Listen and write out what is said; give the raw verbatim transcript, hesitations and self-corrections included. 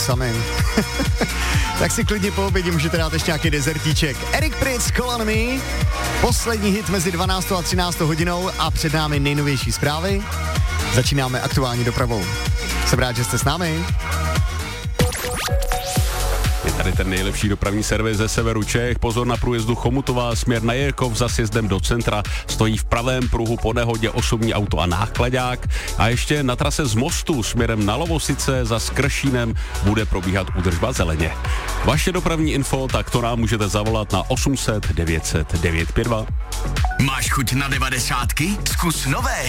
sami. Tak si klidně po obědě můžete dát ještě nějaký dezertíček. Eric Prydz, Call on Me, poslední hit mezi dvanáctou a třináctou hodinou a před námi nejnovější zprávy. Začínáme aktuální dopravou. Jsem rád, že jste s námi. Je tady ten nejlepší dopravní servis ze severu Čech. Pozor na průjezdu Chomutová směr na Jirkov za sjezdem do centra. Stojí v pravém pruhu po nehodě osobní auto a nákladák. A ještě na trase z Mostu směrem na Lovosice za Skršínem bude probíhat údržba zeleně. Vaše dopravní info, tak to nám můžete zavolat na osm set devět set devět pět dva. Máš chuť na devadesátky? Zkus nové